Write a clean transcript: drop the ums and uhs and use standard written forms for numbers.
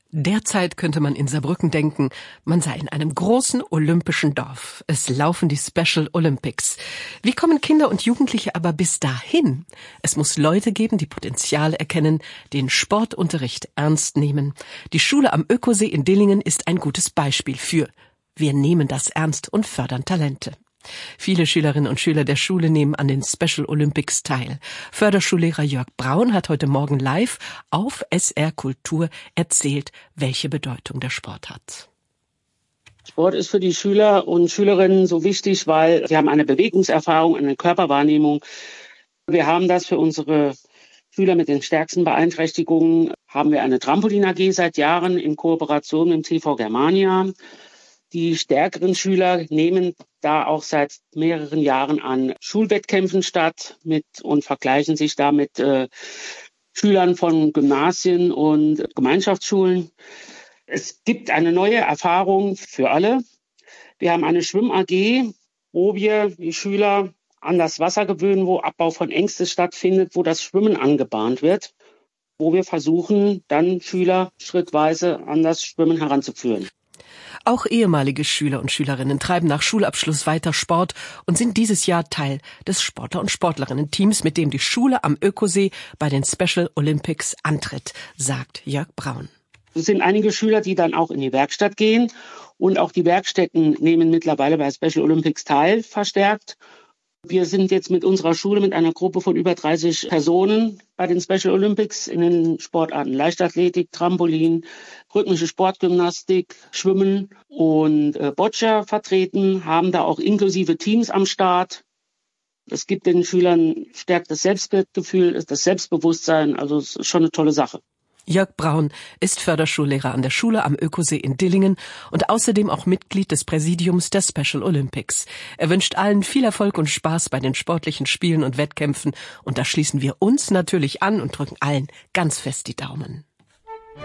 Derzeit könnte man in Saarbrücken denken, man sei in einem großen olympischen Dorf. Es laufen die Special Olympics. Wie kommen Kinder und Jugendliche aber bis dahin? Es muss Leute geben, die Potenziale erkennen, den Sportunterricht ernst nehmen. Die Schule am Ökosee in Dillingen ist ein gutes Beispiel für wir nehmen das ernst und fördern Talente. Viele Schülerinnen und Schüler der Schule nehmen an den Special Olympics teil. Förderschullehrer Jörg Braun hat heute Morgen live auf SR Kultur erzählt, welche Bedeutung der Sport hat. Sport ist für die Schüler und Schülerinnen so wichtig, weil sie haben eine Bewegungserfahrung, eine Körperwahrnehmung. Wir haben das für unsere Schüler mit den stärksten Beeinträchtigungen, haben wir eine Trampolin AG seit Jahren in Kooperation mit dem TV Germania. Die stärkeren Schüler nehmen da auch seit mehreren Jahren an Schulwettkämpfen statt und vergleichen sich da mit Schülern von Gymnasien und Gemeinschaftsschulen. Es gibt eine neue Erfahrung für alle. Wir haben eine Schwimm-AG, wo wir die Schüler an das Wasser gewöhnen, wo Abbau von Ängsten stattfindet, wo das Schwimmen angebahnt wird, wo wir versuchen, dann Schüler schrittweise an das Schwimmen heranzuführen. Auch ehemalige Schüler und Schülerinnen treiben nach Schulabschluss weiter Sport und sind dieses Jahr Teil des Sportler- und Sportlerinnen-Teams, mit dem die Schule am Ökosee bei den Special Olympics antritt, sagt Jörg Braun. Es sind einige Schüler, die dann auch in die Werkstatt gehen, und auch die Werkstätten nehmen mittlerweile bei Special Olympics teil, verstärkt. Wir sind jetzt mit unserer Schule mit einer Gruppe von über 30 Personen bei den Special Olympics in den Sportarten Leichtathletik, Trampolin, rhythmische Sportgymnastik, Schwimmen und Boccia vertreten, haben da auch inklusive Teams am Start. Es gibt den Schülern stärkt das Selbstwertgefühl, das Selbstbewusstsein, also es ist schon eine tolle Sache. Jörg Braun ist Förderschullehrer an der Schule am Ökosee in Dillingen und außerdem auch Mitglied des Präsidiums der Special Olympics. Er wünscht allen viel Erfolg und Spaß bei den sportlichen Spielen und Wettkämpfen, und da schließen wir uns natürlich an und drücken allen ganz fest die Daumen.